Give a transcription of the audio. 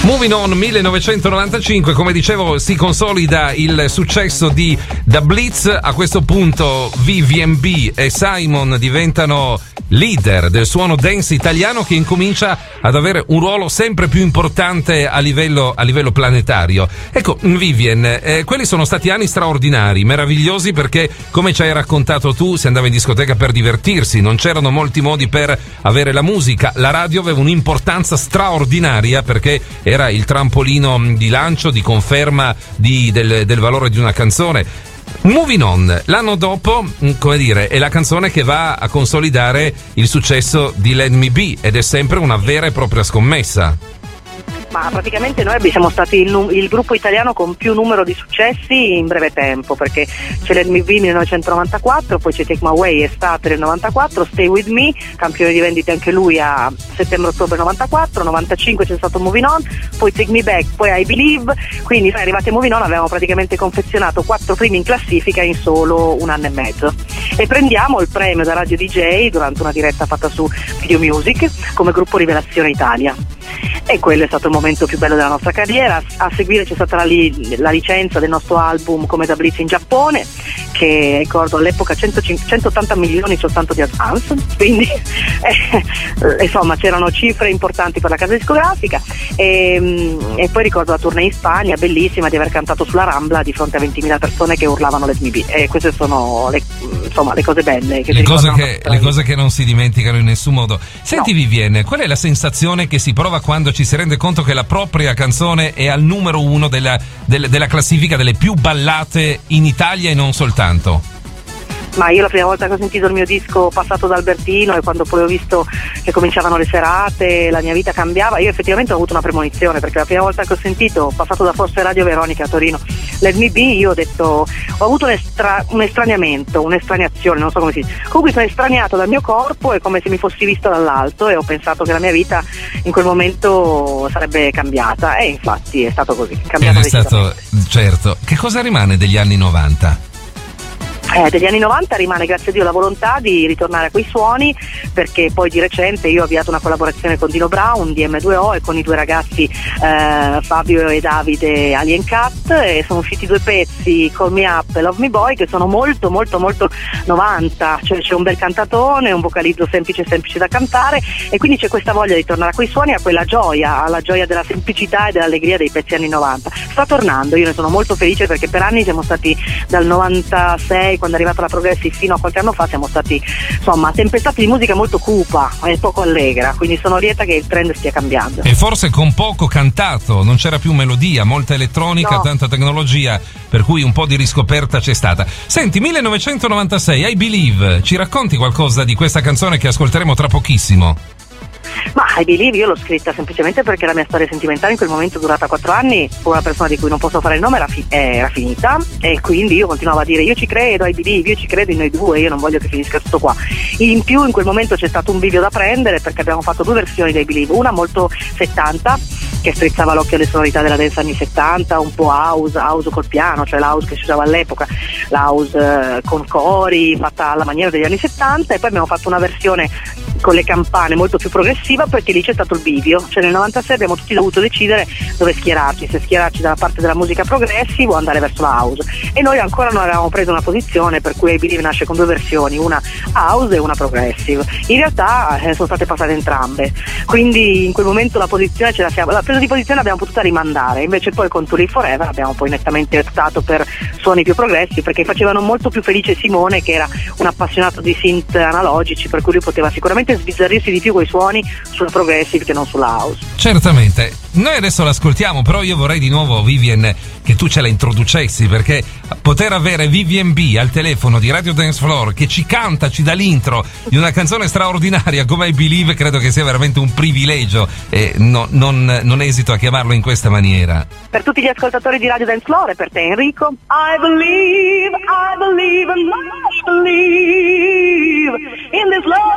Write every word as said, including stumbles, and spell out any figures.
Moving On millenovecentonovantacinque, come dicevo, si consolida il successo di The Blitz. A questo punto Vivian B e Simon diventano leader del suono dance italiano, che incomincia ad avere un ruolo sempre più importante a livello, a livello planetario. Ecco, Vivian, eh, quelli sono stati anni straordinari, meravigliosi, perché come ci hai raccontato tu, si andava in discoteca per divertirsi, non c'erano molti modi per avere la musica, la radio aveva un'importanza straordinaria perché era il trampolino di lancio, di conferma di, del, del valore di una canzone. Moving On, l'anno dopo, come dire, è la canzone che va a consolidare il successo di Let Me Be, ed è sempre una vera e propria scommessa. Ma praticamente noi siamo stati il, il gruppo italiano con più numero di successi in breve tempo, perché c'è Let Me Be millenovecentonovantaquattro, poi c'è Take My Way estate del novantaquattro, Stay With Me, campione di vendite anche lui a settembre-ottobre novantaquattro, novantacinque c'è stato Moving On, poi Take Me Back, poi I Believe, quindi noi arrivati a Moving On avevamo praticamente confezionato quattro primi in classifica in solo un anno e mezzo, e prendiamo il premio da Radio D J durante una diretta fatta su Video Music come gruppo Rivelazione Italia. E quello è stato il momento più bello della nostra carriera. A seguire c'è stata la, li- la licenza del nostro album come The Blitz in Giappone, che ricordo all'epoca centottanta milioni soltanto di advance, quindi eh, insomma c'erano cifre importanti per la casa discografica, e, e poi ricordo la tournée in Spagna bellissima, di aver cantato sulla Rambla di fronte a ventimila persone che urlavano Let Me Be, e queste sono le, insomma, le cose belle che le, cose che, le cose che non si dimenticano in nessun modo. Senti, no. Vivian, qual è la sensazione che si prova quando ci si rende conto che la propria canzone è al numero uno della, della, della classifica delle più ballate in Italia e non soltanto? Ma io la prima volta che ho sentito il mio disco passato da Albertino, e quando poi ho visto che cominciavano le serate, la mia vita cambiava, io effettivamente ho avuto una premonizione, perché la prima volta che ho sentito passato da Forse Radio Veronica a Torino Let Me Be, io ho detto, ho avuto un, estra, un estraniamento, un'estraniazione, non so come si dice, comunque sono estraniato dal mio corpo, è come se mi fossi visto dall'alto, e ho pensato che la mia vita in quel momento sarebbe cambiata, e infatti è stato così, cambiata. Ed è stato, certo. Che cosa rimane degli anni novanta? Eh, degli anni novanta rimane, grazie a Dio, la volontà di ritornare a quei suoni, perché poi di recente io ho avviato una collaborazione con Dino Brown di emme due o e con i due ragazzi eh, Fabio e Davide Alien Cat, e sono usciti due pezzi, Call Me Up e Love Me Boy, che sono molto molto molto novanta, cioè c'è un bel cantatone, un vocalizzo semplice semplice da cantare, e quindi c'è questa voglia di tornare a quei suoni, a quella gioia, alla gioia della semplicità e dell'allegria dei pezzi anni novanta. Sta tornando, io ne sono molto felice, perché per anni siamo stati, dal novantasei quando è arrivata la Progressive fino a qualche anno fa, siamo stati insomma tempestati di musica molto cupa e poco allegra, quindi sono lieta che il trend stia cambiando. E forse con poco cantato, non c'era più melodia, molta elettronica, no. Tanta tecnologia, per cui un po' di riscoperta c'è stata. Senti, millenovecentonovantasei, I Believe, ci racconti qualcosa di questa canzone che ascolteremo tra pochissimo? Ma I Believe io l'ho scritta semplicemente perché la mia storia sentimentale in quel momento, durata quattro anni, con una persona di cui non posso fare il nome, era, fi- era finita, e quindi io continuavo a dire io ci credo, I Believe, io ci credo in noi due, io non voglio che finisca tutto qua. In più in quel momento c'è stato un bivio da prendere, perché abbiamo fatto due versioni di I Believe, una molto settanta, che strizzava l'occhio alle sonorità della dance anni settanta, un po' house, house col piano, cioè l'house che si usava all'epoca, l'house eh, con cori, fatta alla maniera degli anni settanta, e poi abbiamo fatto una versione con le campane molto più progressiva, perché lì c'è stato il bivio, cioè nel novantasei abbiamo tutti dovuto decidere dove schierarci, se schierarci dalla parte della musica progressiva o andare verso la house, e noi ancora non avevamo preso una posizione, per cui I Believe nasce con due versioni, una house e una progressive. In realtà eh, sono state passate entrambe, quindi in quel momento la posizione ce la siamo, la presa di posizione l'abbiamo potuta rimandare, invece poi con To Live Forever abbiamo poi nettamente optato per suoni più progressi, perché facevano molto più felice Simone, che era un appassionato di synth analogici, per cui lui poteva sicuramente sbizzarrirsi di più quei suoni sulla progressive che non sulla house. Certamente. Noi adesso l'ascoltiamo, però io vorrei di nuovo, Vivian, che tu ce la introducessi, perché poter avere Vivian B al telefono di Radio Dance Floor che ci canta, ci dà l'intro di una canzone straordinaria come I Believe, credo che sia veramente un privilegio, e no, non, non esito a chiamarlo in questa maniera. Per tutti gli ascoltatori di Radio Dance Floor e per te, Enrico, I believe, I believe, and I believe in this love.